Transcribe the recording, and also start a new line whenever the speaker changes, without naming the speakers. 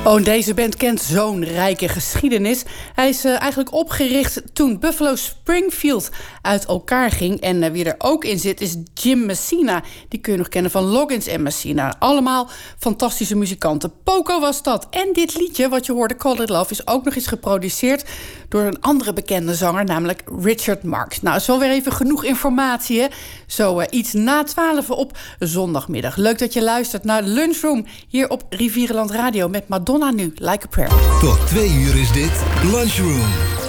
Oh, deze band kent zo'n rijke geschiedenis. Hij is eigenlijk opgericht toen Buffalo Springfield uit elkaar ging. En wie er ook in zit is Jim Messina. Die kun je nog kennen van Loggins en Messina. Allemaal fantastische muzikanten. Poco was dat. En dit liedje, wat je hoorde, Call It Love, is ook nog eens geproduceerd door een andere bekende zanger, namelijk Richard Marx. Nou, is wel weer even genoeg informatie, hè? Zo iets na 12 op zondagmiddag. Leuk dat je luistert naar Lunchroom hier op Rivierenland Radio met Madonna nu, Like a Prayer.
Tot 2 uur is dit Lunchroom